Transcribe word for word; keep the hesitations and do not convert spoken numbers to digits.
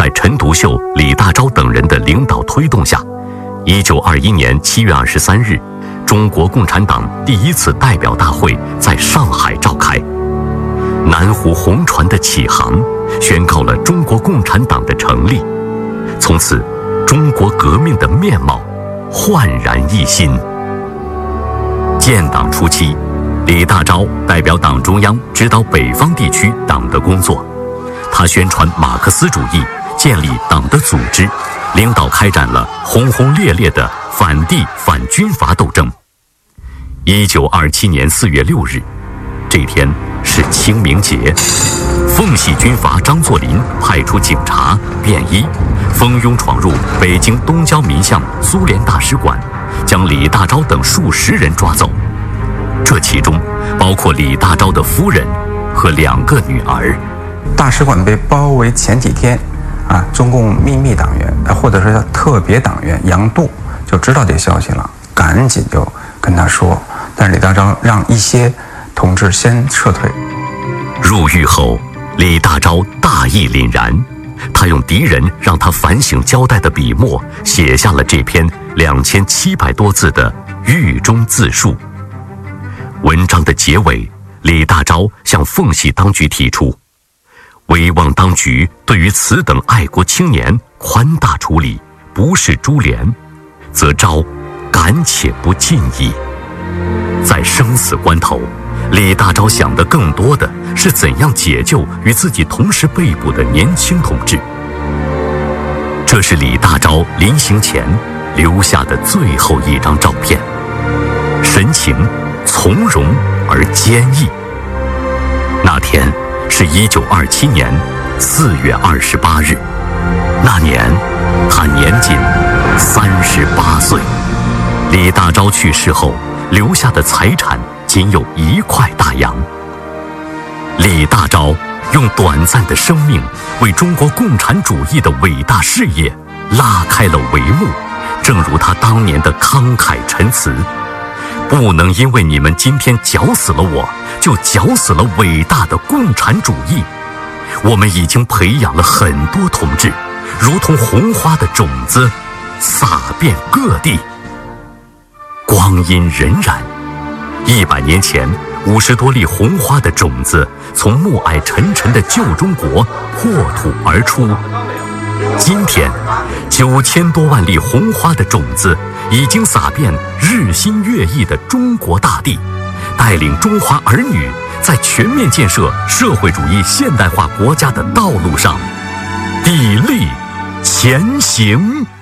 在陈独秀、李大钊等人的领导推动下，一九二一年七月二十三日，中国共产党第一次代表大会在上海召开。南湖红船的起航，宣告了中国共产党的成立。从此，中国革命的面貌焕然一新。建党初期，李大钊代表党中央指导北方地区党的工作，他宣传马克思主义，建立党的组织，领导开展了轰轰烈烈的反帝反军阀斗争。一九二七年四月六日，这天是清明节，奉系军阀张作霖派出警察便衣，蜂拥闯入北京东交民巷苏联大使馆，将李大钊等数十人抓走。这其中包括李大钊的夫人和两个女儿。 大使馆被包围前几天，啊，中共秘密党员或者是叫特别党员杨度就知道这消息了，赶紧就跟他说，但是李大钊让一些同志先撤退。 入狱后，李大钊大义凛然，他用敌人让他反省交代的笔墨，写下了这篇两千七百多字的狱中自述。文章的结尾，李大钊向奉系当局提出，唯望当局对于此等爱国青年宽大处理，不是株连，则昭敢且不尽矣。在生死关头，李大钊想的更多的是怎样解救与自己同时被捕的年轻同志。这是李大钊临行前留下的最后一张照片，神情从容而坚毅。那天是一九二七年四月二十八日，那年他年仅三十八岁。李大钊去世后，留下的财产仅有一块大洋。李大钊用短暂的生命为中国共产主义的伟大事业拉开了帷幕，正如他当年的慷慨陈词，不能因为你们今天绞死了我，就绞死了伟大的共产主义。我们已经培养了很多同志，如同红花的种子，撒遍各地。光阴荏苒，一百年前，五十多粒红花的种子从暮霭沉沉的旧中国破土而出。今天，九千多万粒红花的种子已经撒遍日新月异的中国大地，带领中华儿女在全面建设社会主义现代化国家的道路上砥砺前行。